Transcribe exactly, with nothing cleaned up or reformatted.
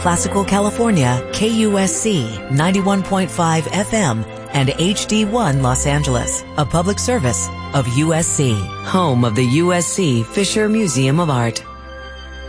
Classical California, K U S C ninety-one point five F M, and H D one Los Angeles, a public service of U S C, home of the U S C Fisher Museum of Art.